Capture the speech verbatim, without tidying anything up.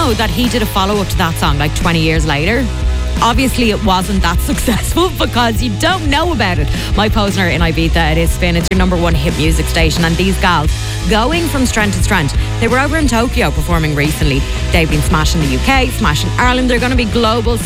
know that he did a follow-up to that song like twenty years later? Obviously it wasn't that successful because you don't know about it. Mike Posner in Ibiza, it is Spin. It's your number one hit music station. And these gals, going from strength to strength. They were over in Tokyo performing recently. They've been smashing the U K, smashing Ireland. They're going to be global